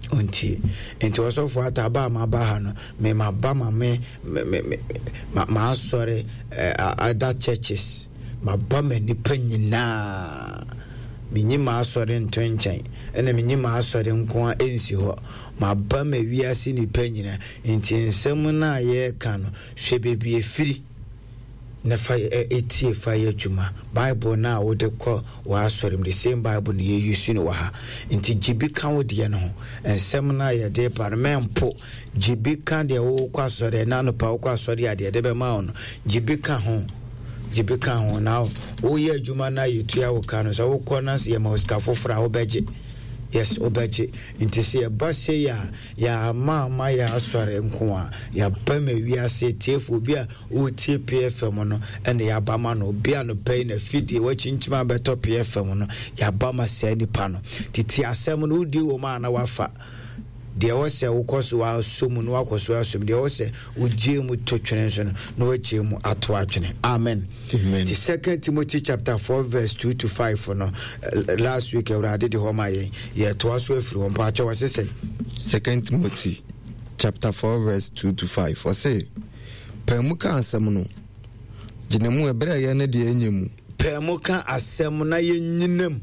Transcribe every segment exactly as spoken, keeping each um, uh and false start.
unti into also for ataba ma ba ha no me ma ba ma me me ma ma sorry other churches ma ba ma nipa nyina minyi ma asore ntonchen ena minyi ma asore nko ensi ho ma ba ma wiase nipa nyina nti nsem na ye ka no hwe bebi efiri na fa etie fa ye djuma bible na wo de ko wa asore the same bible na ye use no wa ha nti jibi kan wo de no nsem na ye de parlemento jibi kan de wo kwa asore na no pa wo kwa asore ade de be ma ono jibi kan ho jibika ho now wo ye adwuma na yetua wo ka no so wo kɔ na se ye ma osika fofora wo beje yes obeje nti se ye ba se ya ya ma ma ya asore nko a ya ba ma wiase tiefo bi a wo tie P F M no ene ya ba ma no bi a no pay na fidi wo chinchima beto P F M no ya ba ma se nipa no titi asem no udi wo ma na wafa de wo se wo koso wa somu no akoso asum de wo se wo gie mu totwene so no wo gie mu ato atwene amen amen. The second Timothy chapter four verse two to five for no uh, last week I did the home ye ye to aso afiri won pa cha wo say second Timothy chapter four verse two to five for say pemuka asem no ginemu ebere ye ne de enyemu pemuka asem na ye nyinam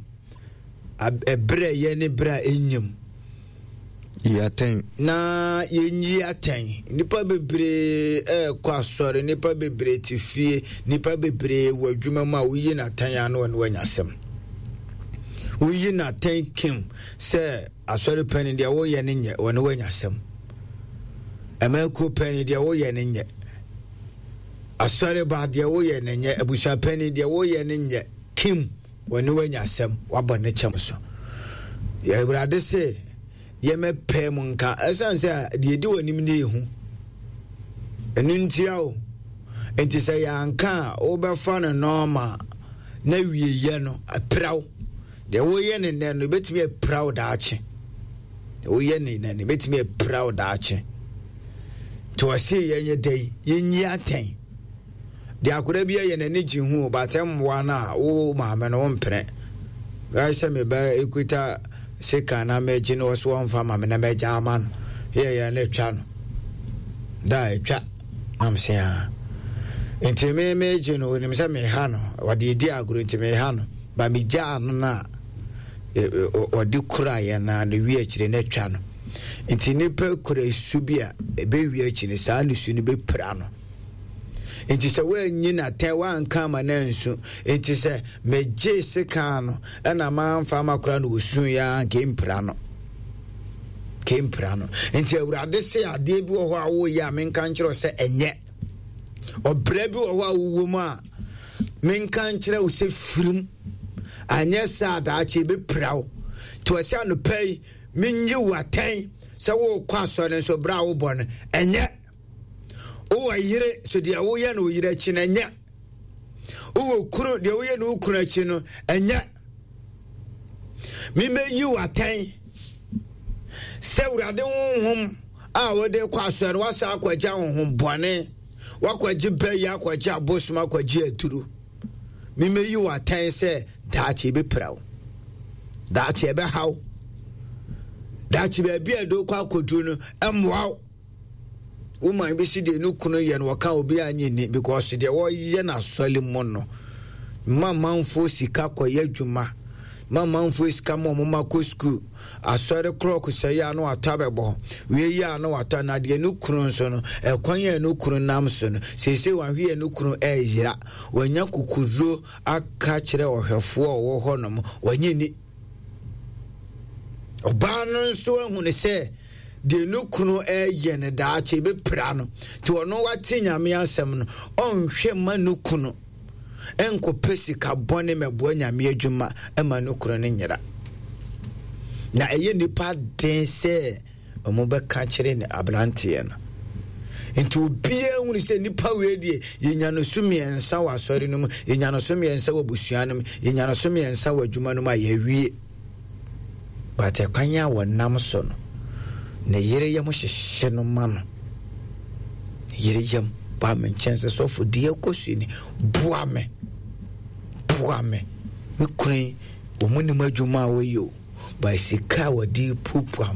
ebere ye ne bra enyem yaten na yenyi aten nipa bebre eh kwa sori nipa bebre tifie nipa bebre wadwuma ma wuyi na tan ya no no wanyasem wuyi na tan kim se asori pani dia wo ye ne nye woni wanyasem emeko pani dia wo ye ne nye asori ba dia wo ye ne nye abusa pani dia wo ye ne nye kim woni wanyasem wabone chamso ya ibrade se yeme pem nka esanse de di wanim ne hu enu ntia o enti se ya nka o be fa no normal na wieye no apraw de wo ye ne ne no betimi apraw da ache de wo ye ne ne betimi apraw da ache to ase ye nye dai yenyi aten de akora bia ye ne ne ji hu batem wa na o ma me no mpre ga se me ba equita seka na meji no so wonfa ma me na meja aman ye ye na twa no da etwa am se a enti me meji no ni se me ha no wade di agro enti me ha no ba me ja no na o di kura ye na ne wi akire na twa no enti ni pe kura su bia e be wi akire sa ne su ni be pra no enti se we nyina te wa nka ma na nsu enti se meje seka no na ma mfa makora no osun ya kempra no kempra no enti awurade se ade bi wo ho a wo ya menka nkyero se enye obra bi wo ho a wo mu a menka nkyere wo se firim anya sa da ache be prawo to ase no pay menyi waten se wo kwa so ne so bra wo bon enye o ayire so dia wo ye no yire chi na nya o kuro dia wo ye no kuro chi no anya mi me yi watan se urade honhom a wo de kwa so no wasa akwaja honhom bone wakwaji be ya akwaja abosuma akwaji aturu mi me yi watan se da chi be prawo da chi be haw da chi be bia do kwa kodu no emwa woman be see de no kunu ye no waka obi anye ni because de wo ye na soli mo no mama mfo sika koye adwuma mama mfo sika mo mama ko school asore krok se ya no atabebo we ya no wata na de no kunu so no ekwan ye no kunu nam so no sese wan hwe no kunu e yira wanya kukudro aka kire ohwefo wo ho no wanye ni oba no so ehune se de no kunu eye ne da ache be pra no ti ono wati nyame asem no onhwe ma no kunu enko pesika bone mebo nyame adwuma e ma no kunu ne nyira na eye nipa den se omo be ka kire ne abrante no enti obia hunu se nipa we die yenya no sumiensa wa sori no yenya no sumiensa wa busuanum yenya no sumiensa wa adwuma no ma ye wie bate kwanya wonam so no ne yere yam hyehye no ma no yere yam ba men chance so for die kosuni bua me bua me me kwen o muni madwuma wo yo ba sika wadi pupu